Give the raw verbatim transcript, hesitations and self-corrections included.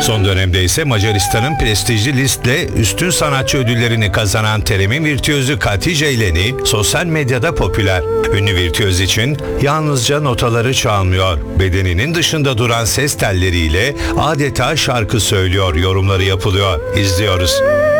Son dönemde ise Macaristan'ın prestijli Liszt'le üstün sanatçı ödüllerini kazanan Terem'in virtüözü Katice Eleni sosyal medyada popüler. Ünlü virtüöz için yalnızca notaları çalmıyor, bedeninin dışında duran ses telleriyle adeta şarkı söylüyor yorumları yapılıyor. İzliyoruz.